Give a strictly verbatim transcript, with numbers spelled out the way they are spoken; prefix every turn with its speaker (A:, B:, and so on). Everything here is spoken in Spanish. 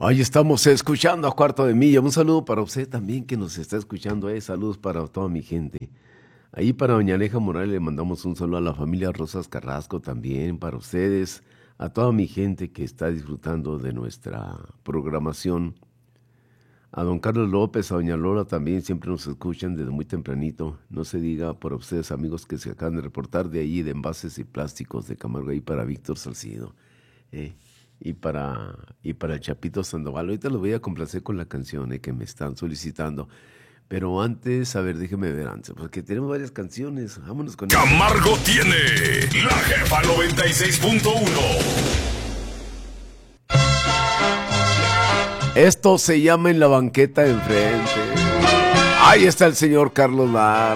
A: Ahí estamos escuchando a Cuarto de Milla. Un saludo para usted también que nos está escuchando. Eh. Saludos para toda mi gente. Ahí para doña Aleja Morales le mandamos un saludo a la familia Rosas Carrasco también, para ustedes, a toda mi gente que está disfrutando de nuestra programación. A don Carlos López, a doña Lola también, siempre nos escuchan desde muy tempranito. No se diga por ustedes, amigos, que se acaban de reportar de ahí, de Envases y Plásticos de Camargo, ahí para Víctor Salcido. Eh, y, para, y para el Chapito Sandoval. Ahorita los voy a complacer con la canción eh, que me están solicitando. Pero antes, a ver, déjeme ver antes, porque tenemos varias canciones. Vámonos con
B: Camargo ella. Tiene La Jefa noventa y seis punto uno.
A: Esto se llama En la banqueta de enfrente. Ahí está el señor Carlos Lara.